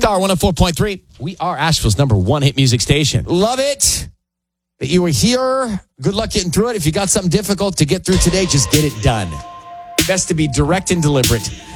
Star 104.3. We are Asheville's number one hit music station. Love it that you were here. Good luck getting through it. If you got something difficult to get through today, just get it done. Best to be direct and deliberate.